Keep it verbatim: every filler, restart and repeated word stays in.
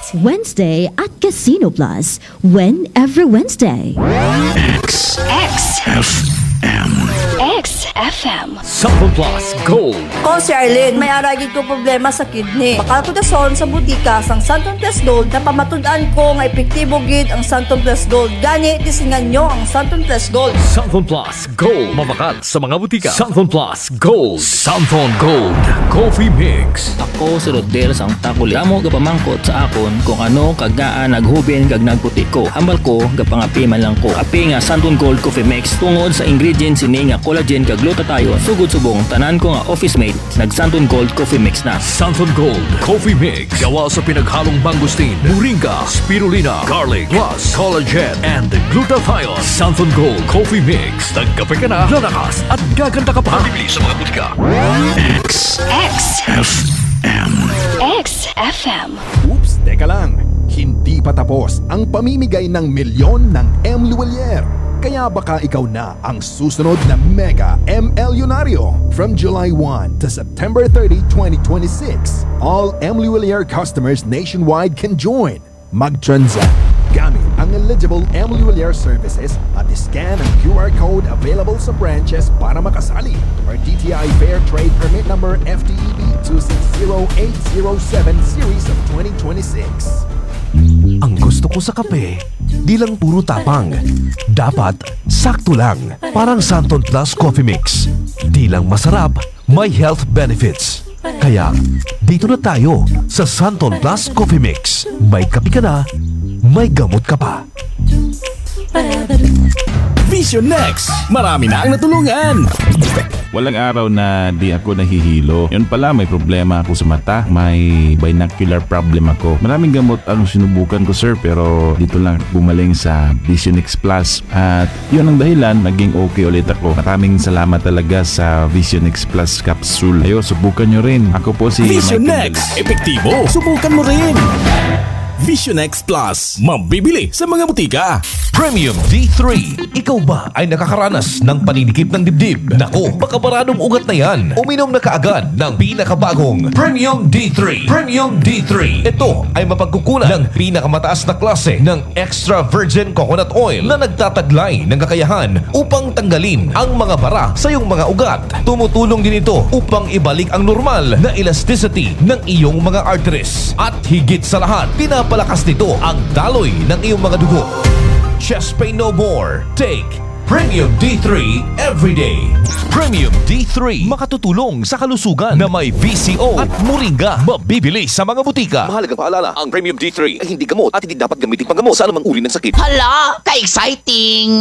X Wednesday at Casino Plus. Win every Wednesday. X X F M. X F M. Sample Plus Gold. Ko si Arlene, may aragid ko problema sa kidney. Bakal ko dason sa butika sang Santon Plus Gold na pamatud-an ko nga epektibo gid ang Santon Plus Gold. Gani tisingan nyo ang Santon Plus Gold. Sample Plus Gold. Mabakat sa mga butika. Sample Plus Gold. Sample Gold. Coffee Mix. Ako si Rodel sang takuli. Amo gapamangkot sa akon kung ano kagaan naghubin kag nagputi ko. Hambal ko gapangapi man lang ko. Api nga Santon Gold Coffee Mix tungod sa ingredients ini nga collagen kag glutathione. Sugod subong tanan ko nga office mate nag Santon Gold Coffee Mix na. Santon Gold Coffee Mix. Gawa sa pinaghalong mangosteen, moringa, spirulina, garlic, plus collagen and glutathione. Santon Gold Coffee Mix. Nagkape ka na, lalakas at gaganda ka pa. Bibili sa mga butika. X X F M. X F M. Oops, teka lang. Hindi pa tapos ang pamimigay ng milyon ng M. Luwalier. Kaya baka ikaw na ang susunod na Mega M. Elyonaryo. From July first to September thirtieth, twenty twenty-six, all M. Luwalier customers nationwide can join. Mag-transact gamit ang eligible M. Luwalier services at scan ang Q R code available sa branches para makasali. Or D T I Fair Trade Permit Number F T E B two six zero eight zero seven Series of twenty twenty-six. Ang gusto ko sa kape, di lang puro tapang. Dapat sakto lang. Parang Santon Plus Coffee Mix. Di lang masarap, may health benefits. Kaya, dito na tayo sa Santon Plus Coffee Mix. May kape ka na, may gamot ka pa. Vision Next! Marami na ang natulungan! Walang araw na di ako nahihilo. Yun pala, may problema ako sa mata. May binocular problem ako. Maraming gamot ang sinubukan ko, sir, pero dito lang bumaling sa Vision X Plus. At yun ang dahilan, naging okay ulit ako. Maraming salamat talaga sa Vision X Plus capsule. Ayo, subukan nyo rin. Ako po si Vision Michael Next! Del- Epektibo! Subukan mo rin! Vision X Plus. Mabibili sa mga butika. Premium D three. Ikaw ba ay nakakaranas ng paninikip ng dibdib? Nako, baka maradong ugat na yan. Uminom na kaagad ng pinakabagong Premium D three. Premium D three. Ito ay mapagkukunan ng pinakamataas na klase ng extra virgin coconut oil na nagtataglay ng kakayahan upang tanggalin ang mga bara sa iyong mga ugat. Tumutulong din ito upang ibalik ang normal na elasticity ng iyong mga arteries. At higit sa lahat, pinapalakas nito ang daloy ng iyong mga dugo. Chest pain no more. Take Premium D three every day. Premium D three makatutulong sa kalusugan na may V C O at moringa. Mabibili sa mga butika. Mahalagang paalala, ang Premium D three ay hindi gamot at hindi dapat gamitin panggamot sa anumang uri ng sakit. Hala, ka-exciting!